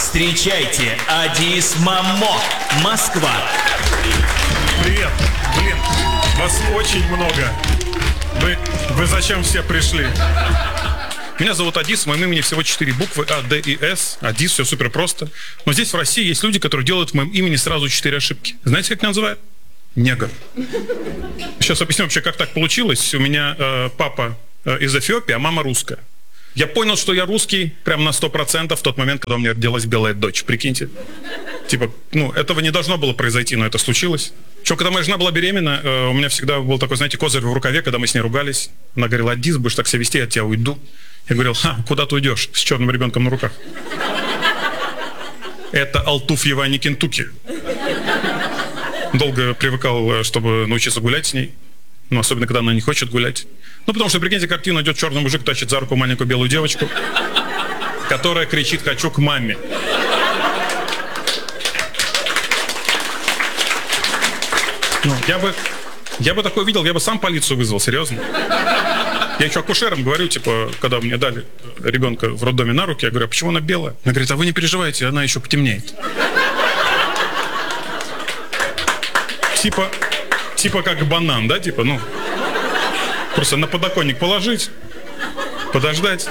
Встречайте, Адис Мамо, Москва. Привет. Блин, вас очень много. Вы зачем все пришли? Меня зовут Адис, в моем имени всего 4 буквы А, Д и С. Адис, все супер просто. Но здесь в России есть люди, которые делают в моем имени сразу 4 ошибки. Знаете, как меня называют? Негр. Сейчас объясню вообще, как так получилось. У меня папа из Эфиопии, а мама русская. Я понял, что я русский прям на 100% в тот момент, когда у меня родилась белая дочь. Прикиньте. Типа, этого не должно было произойти, но это случилось. Еще когда моя жена была беременна, у меня всегда был такой, знаете, козырь в рукаве, когда мы с ней ругались. Она говорила: Адис, будешь так себя вести, я от тебя уйду. Я говорил: куда ты уйдешь с черным ребенком на руках? Это Алтуфьева, а не Кентукки. Долго привыкал, чтобы научиться гулять с ней. Особенно, когда она не хочет гулять. Потому что, прикиньте, картину идет черный мужик, тащит за руку маленькую белую девочку, которая кричит: хочу к маме. Я бы такое видел, я бы сам полицию вызвал, серьезно. Я еще акушерам говорю, когда мне дали ребенка в роддоме на руки, я говорю: а почему она белая? Она говорит: а вы не переживайте, она еще потемнеет. Типа как банан, да? Просто на подоконник положить, подождать.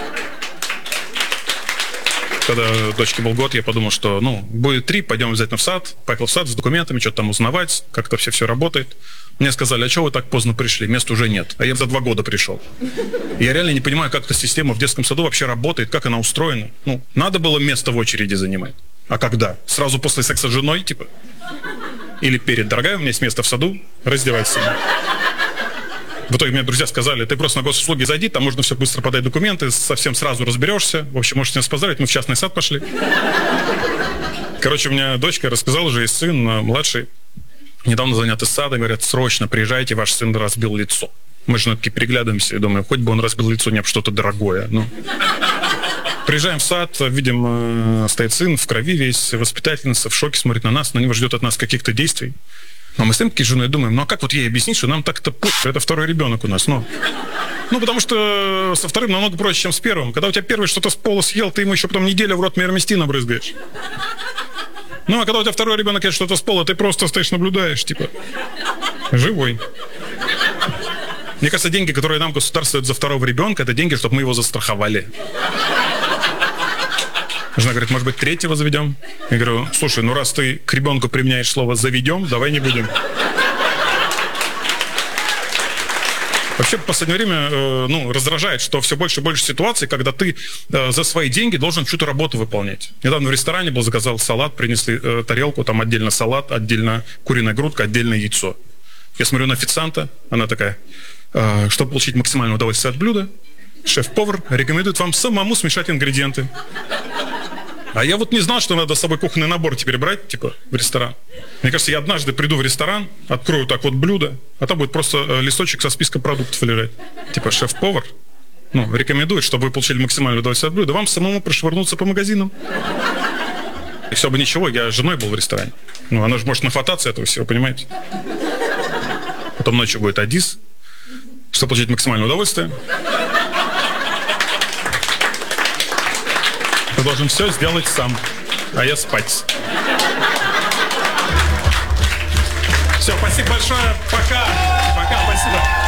Когда дочке был год, я подумал, что, будет 3, пойдем обязательно в сад. Поехал в сад с документами, что-то там узнавать, как-то все работает. Мне сказали: а что вы так поздно пришли? Места уже нет. А я за 2 года пришел. Я реально не понимаю, как эта система в детском саду вообще работает, как она устроена. Надо было место в очереди занимать. А когда? Сразу после секса с женой, Или перед: дорогая, у меня есть место в саду, раздевайся. В итоге мне друзья сказали: ты просто на госуслуги зайди, там можно все быстро подать документы, совсем сразу разберешься. В общем, можете нас поздравить, мы в частный сад пошли. Короче, у меня дочка рассказала, уже есть сын, младший, недавно занят из сада, говорят: срочно приезжайте, ваш сын разбил лицо. Мы же такие переглядываемся и думаем: хоть бы он разбил лицо не об что-то дорогое. Приезжаем в сад, видим, стоит сын в крови весь, воспитательница в шоке, смотрит на нас, на него ждет от нас каких-то действий. Но мы стоим такие с женой и думаем: а как ей объяснить, что нам так-то это второй ребенок у нас? Потому что со вторым намного проще, чем с первым. Когда у тебя первый что-то с пола съел, ты ему еще потом неделю в рот мироместин обрызгаешь. А когда у тебя второй ребенок ест что-то с пола, ты просто стоишь, наблюдаешь, живой. Мне кажется, деньги, которые нам государство дает за второго ребенка, это деньги, чтобы мы его застраховали. Жена говорит: может быть, 3-го заведем? Я говорю: слушай, раз ты к ребенку применяешь слово «заведем», давай не будем. Вообще, в последнее время раздражает, что все больше и больше ситуаций, когда ты за свои деньги должен чью-то работу выполнять. Недавно в ресторане был, заказал салат, принесли тарелку, там отдельно салат, отдельно куриная грудка, отдельно яйцо. Я смотрю на официанта, она такая: чтобы получить максимальное удовольствие от блюда, шеф-повар рекомендует вам самому смешать ингредиенты. А я не знал, что надо с собой кухонный набор теперь брать, в ресторан. Мне кажется, я однажды приду в ресторан, открою так блюдо, а там будет просто листочек со списком продуктов лежать. Шеф-повар рекомендует, чтобы вы получили максимальное удовольствие от блюда, вам самому прошвырнуться по магазинам. И все бы ничего, я с женой был в ресторане. Она же может нафататься этого всего, понимаете? Потом ночью будет Адис, чтобы получить максимальное удовольствие. Ты должен все сделать сам, а я спать. Все, спасибо большое, пока. Пока, спасибо.